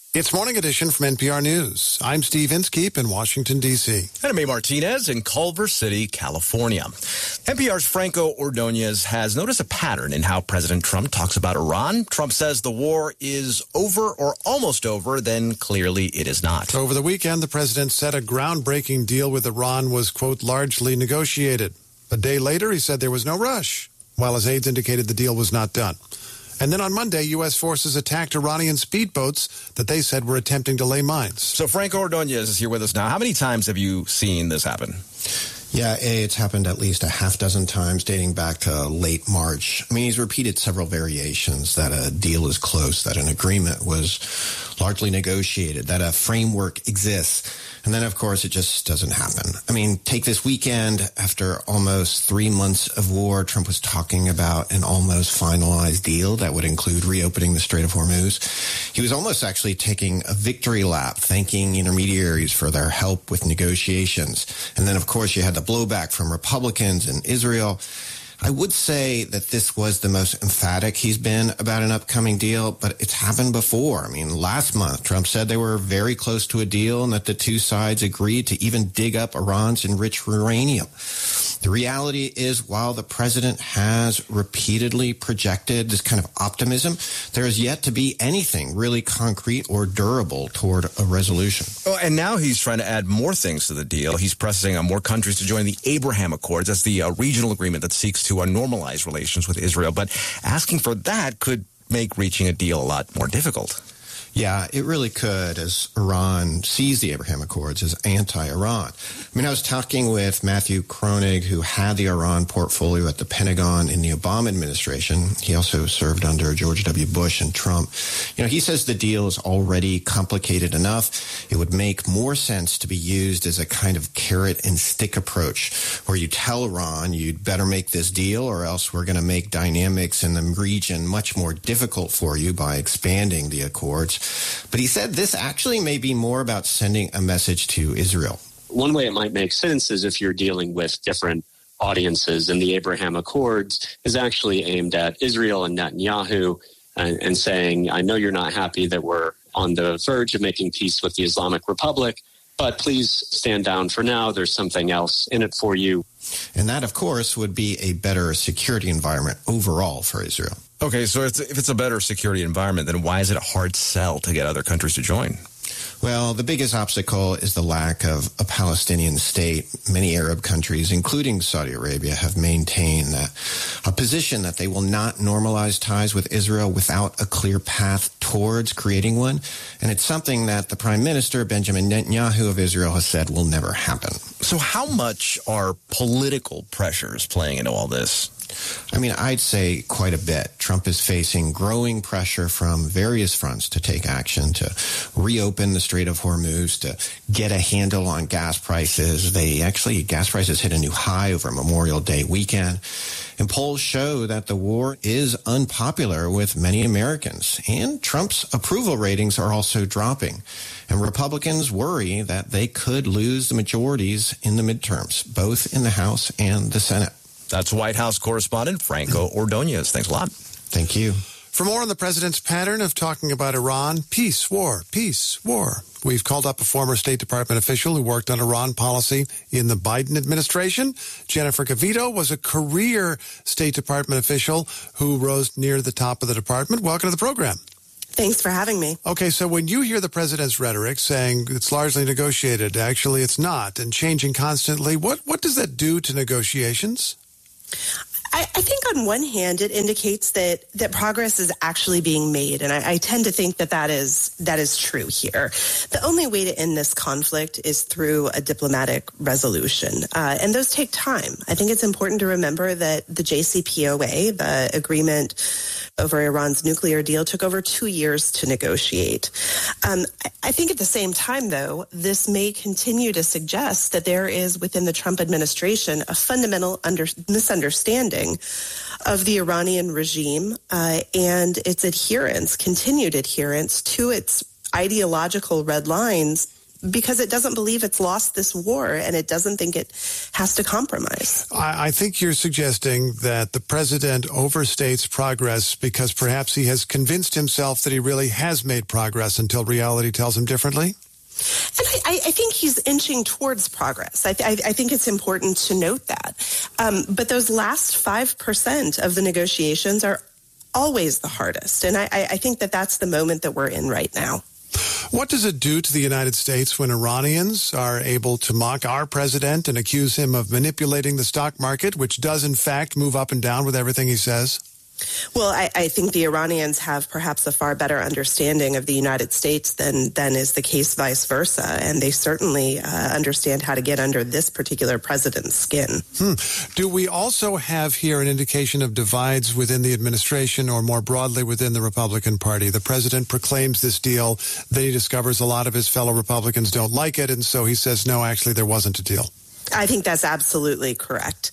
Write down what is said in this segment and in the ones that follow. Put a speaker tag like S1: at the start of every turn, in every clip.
S1: It's Morning Edition from NPR News. I'm Steve Inskeep in Washington, D.C.
S2: And I'm A. Martinez in Culver City, California. NPR's Franco Ordonez has noticed a pattern in how President Trump talks about Iran. Trump says the war is over or almost over, then clearly it is not.
S1: Over the weekend, the president said a groundbreaking deal with Iran was, quote, largely negotiated. A day later, he said there was no rush, while his aides indicated the deal was not done. And then on Monday, U.S. forces attacked Iranian speedboats that they said were attempting to lay mines.
S2: So Franco Ordonez is here with us now. How many times have you seen this happen?
S3: Yeah, it's happened at least a half dozen times dating back to late March. I mean, he's repeated several variations that a deal is close, that an agreement was largely negotiated, that a framework exists. And then, of course, it just doesn't happen. I mean, take this weekend. After almost 3 months of war, Trump was talking about an almost finalized deal that would include reopening the Strait of Hormuz. He was almost actually taking a victory lap, thanking intermediaries for their help with negotiations. And then, of course, you had the blowback from Republicans in Israel. I would say that this was the most emphatic he's been about an upcoming deal, but it's happened before. I mean, last month, Trump said they were very close to a deal and that the two sides agreed to even dig up Iran's enriched uranium. The reality is, while the president has repeatedly projected this kind of optimism, there is yet to be anything really concrete or durable toward a resolution.
S2: Oh, and now he's trying to add more things to the deal. He's pressing on more countries to join the Abraham Accords. That's the regional agreement that seeks to normalize relations with Israel. But asking for that could make reaching a deal a lot more difficult.
S3: Yeah, it really could, as Iran sees the Abraham Accords as anti-Iran. I mean, I was talking with Matthew Kronig, who had the Iran portfolio at the Pentagon in the Obama administration. He also served under George W. Bush and Trump. You know, he says the deal is already complicated enough. It would make more sense to be used as a kind of carrot and stick approach, where you tell Iran, you'd better make this deal or else we're going to make dynamics in the region much more difficult for you by expanding the accords. But he said this actually may be more about sending a message to Israel.
S4: One way it might make sense is if you're dealing with different audiences, and the Abraham Accords is actually aimed at Israel and Netanyahu and saying, I know you're not happy that we're on the verge of making peace with the Islamic Republic, but please stand down for now. There's something else in it for you.
S3: And that, of course, would be a better security environment overall for Israel.
S2: Okay, so if it's a better security environment, then why is it a hard sell to get other countries to join?
S3: Well, the biggest obstacle is the lack of a Palestinian state. Many Arab countries, including Saudi Arabia, have maintained a position that they will not normalize ties with Israel without a clear path towards creating one. And it's something that the Prime Minister, Benjamin Netanyahu of Israel, has said will never happen.
S2: So how much are political pressures playing into all this?
S3: I mean, I'd say quite a bit. Trump is facing growing pressure from various fronts to take action, to reopen the Strait of Hormuz, to get a handle on gas prices. Gas prices hit a new high over Memorial Day weekend. And polls show that the war is unpopular with many Americans. And Trump's approval ratings are also dropping. And Republicans worry that they could lose the majorities in the midterms, both in the House and the Senate.
S2: That's White House correspondent Franco Ordonez. Thanks a lot.
S3: Thank you.
S1: For more on the president's pattern of talking about Iran, peace, war, we've called up a former State Department official who worked on Iran policy in the Biden administration. Jennifer Gavito was a career State Department official who rose near the top of the department. Welcome to the program.
S5: Thanks for having me.
S1: Okay, so when you hear the president's rhetoric saying it's largely negotiated, actually it's not, and changing constantly, what does that do to negotiations?
S5: I think on one hand, it indicates that progress is actually being made. And I tend to think that is true here. The only way to end this conflict is through a diplomatic resolution. And those take time. I think it's important to remember that the JCPOA, the agreement over Iran's nuclear deal, took over 2 years to negotiate. I think at the same time, though, this may continue to suggest that there is within the Trump administration a fundamental misunderstanding of the Iranian regime and its continued adherence to its ideological red lines because it doesn't believe it's lost this war and it doesn't think it has to compromise.
S1: I think you're suggesting that the president overstates progress because perhaps he has convinced himself that he really has made progress until reality tells him differently?
S5: And I think he's inching towards progress. I think it's important to note that. But those last 5% of the negotiations are always the hardest. And I think that that's the moment that we're in right now.
S1: What does it do to the United States when Iranians are able to mock our president and accuse him of manipulating the stock market, which does, in fact, move up and down with everything he says?
S5: Well, I think the Iranians have perhaps a far better understanding of the United States than is the case vice versa. And they certainly understand how to get under this particular president's skin.
S1: Do we also have here an indication of divides within the administration or more broadly within the Republican Party? The president proclaims this deal, then he discovers a lot of his fellow Republicans don't like it, and so he says, no, actually, there wasn't a deal.
S5: I think that's absolutely correct.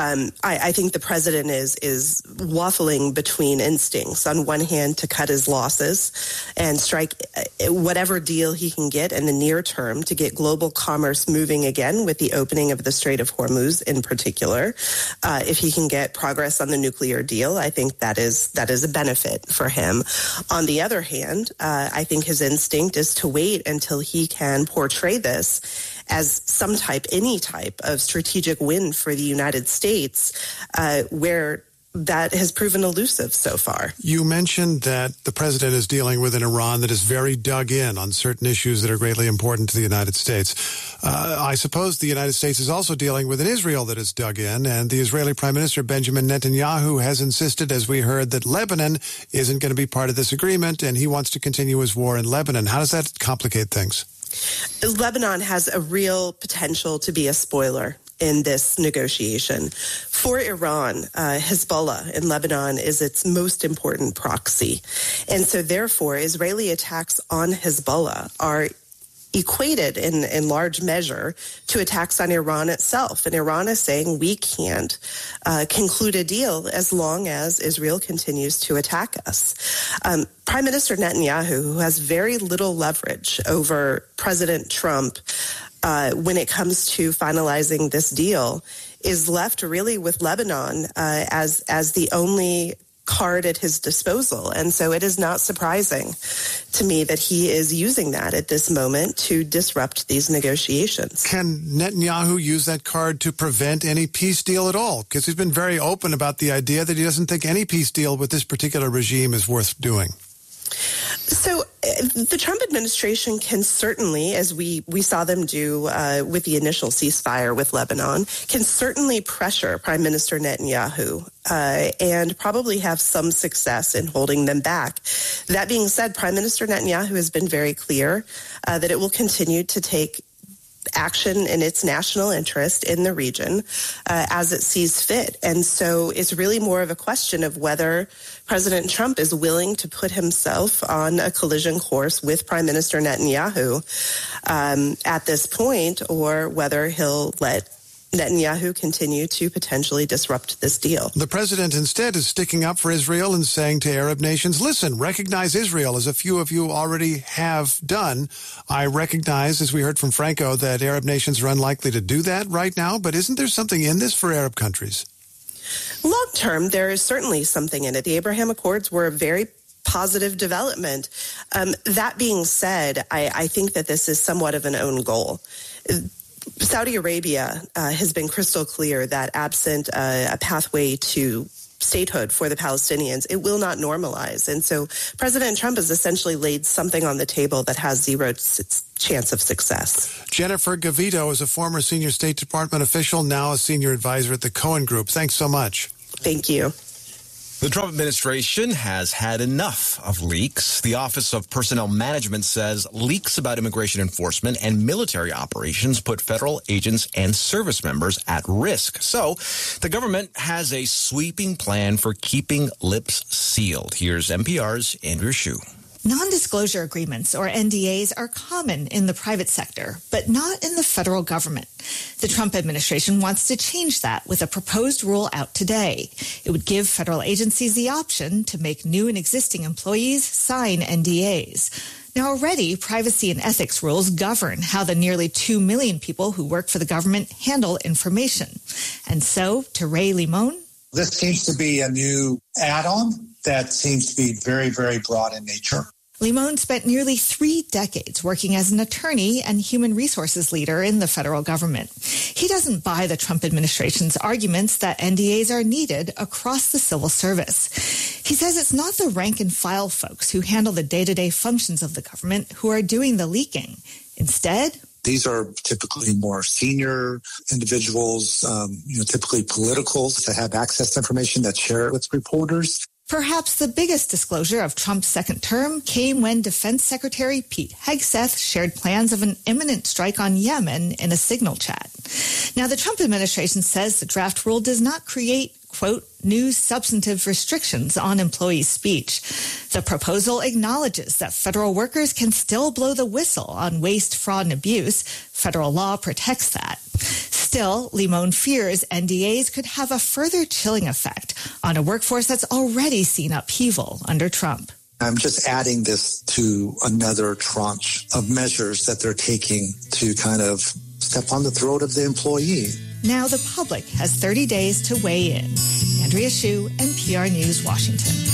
S5: I think the president is waffling between instincts. On one hand, to cut his losses and strike whatever deal he can get in the near term to get global commerce moving again with the opening of the Strait of Hormuz in particular. If he can get progress on the nuclear deal, I think that is a benefit for him. On the other hand, I think his instinct is to wait until he can portray this as any type of strategic win for the United States, where that has proven elusive so far.
S1: You mentioned that the president is dealing with an Iran that is very dug in on certain issues that are greatly important to the United States. I suppose the United States is also dealing with an Israel that is dug in, and the Israeli Prime Minister Benjamin Netanyahu has insisted, as we heard, that Lebanon isn't going to be part of this agreement, and he wants to continue his war in Lebanon. How does that complicate things?
S5: Lebanon has a real potential to be a spoiler in this negotiation. For Iran, Hezbollah in Lebanon is its most important proxy. And so therefore, Israeli attacks on Hezbollah are equated in large measure to attacks on Iran itself. And Iran is saying we can't conclude a deal as long as Israel continues to attack us. Prime Minister Netanyahu, who has very little leverage over President Trump when it comes to finalizing this deal, is left really with Lebanon as the only card at his disposal. And so it is not surprising to me that he is using that at this moment to disrupt these negotiations. Can
S1: Netanyahu use that card to prevent any peace deal at all? Because he's been very open about the idea that he doesn't think any peace deal with this particular regime is worth doing.
S5: So the Trump administration can certainly, as we saw them do with the initial ceasefire with Lebanon, can certainly pressure Prime Minister Netanyahu and probably have some success in holding them back. That being said, Prime Minister Netanyahu has been very clear that it will continue to take action in its national interest in the region as it sees fit. And so it's really more of a question of whether President Trump is willing to put himself on a collision course with Prime Minister Netanyahu at this point, or whether he'll let Netanyahu continue to potentially disrupt this deal.
S1: The president instead is sticking up for Israel and saying to Arab nations, listen, recognize Israel, as a few of you already have done. I recognize, as we heard from Franco, that Arab nations are unlikely to do that right now, but isn't there something in this for Arab countries?
S5: Long term, there is certainly something in it. The Abraham Accords were a very positive development. That being said, I think that this is somewhat of an own goal. Saudi Arabia has been crystal clear that absent a pathway to statehood for the Palestinians, it will not normalize. And so President Trump has essentially laid something on the table that has zero chance of success.
S1: Jennifer Gavito is a former senior State Department official, now a senior advisor at the Cohen Group. Thanks so much.
S5: Thank you.
S2: The Trump administration has had enough of leaks. The Office of Personnel Management says leaks about immigration enforcement and military operations put federal agents and service members at risk. So the government has a sweeping plan for keeping lips sealed. Here's NPR's Andrew Hsu.
S6: Non-disclosure agreements, or NDAs, are common in the private sector, but not in the federal government. The Trump administration wants to change that with a proposed rule out today. It would give federal agencies the option to make new and existing employees sign NDAs. Now, already, privacy and ethics rules govern how the nearly 2 million people who work for the government handle information. And so, to Ray Limon,
S7: this seems to be a new add-on that seems to be very, very broad in nature.
S6: Limon spent nearly 3 decades working as an attorney and human resources leader in the federal government. He doesn't buy the Trump administration's arguments that NDAs are needed across the civil service. He says it's not the rank and file folks who handle the day-to-day functions of the government who are doing the leaking. Instead,
S7: these are typically more senior individuals, typically politicals that have access to information that share it with reporters.
S6: Perhaps the biggest disclosure of Trump's second term came when Defense Secretary Pete Hegseth shared plans of an imminent strike on Yemen in a Signal chat. Now, the Trump administration says the draft rule does not create, quote, new substantive restrictions on employee speech. The proposal acknowledges that federal workers can still blow the whistle on waste, fraud, and abuse. Federal law protects that. Still, Limon fears NDAs could have a further chilling effect on a workforce that's already seen upheaval under Trump.
S7: I'm just adding this to another tranche of measures that they're taking to kind of step on the throat of the employee.
S6: Now the public has 30 days to weigh in. Andrea Hsu, NPR News, Washington.